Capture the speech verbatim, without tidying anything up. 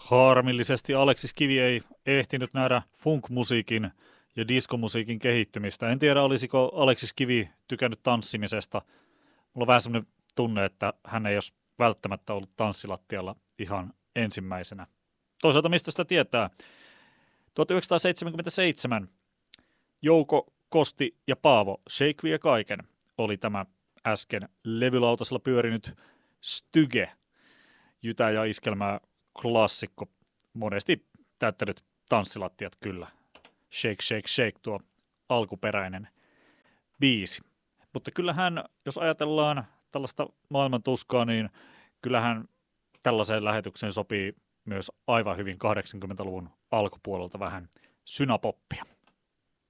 Harmillisesti Aleksis Kivi ei ehtinyt nähdä funk-musiikin ja diskomusiikin kehittymistä. En tiedä, olisiko Aleksis Kivi tykännyt tanssimisesta. Mulla on vähän sellainen tunne, että hän ei olisi välttämättä ollut tanssilattialla ihan ensimmäisenä. Toisaalta mistä sitä tietää? tuhatyhdeksänsataaseitsemänkymmentäseitsemän Jouko, Kosti ja Paavo, Shake vie kaiken, oli tämä äsken levylautasella pyörinyt Styge, jytä ja iskelmää klassikko, monesti täyttänyt tanssilattiat kyllä. Shake, shake, shake tuo alkuperäinen biisi. Mutta kyllähän, jos ajatellaan tällaista maailman tuskaa, niin kyllähän tällaiseen lähetykseen sopii myös aivan hyvin kahdeksankymmentäluvun alkupuolelta vähän synapoppia.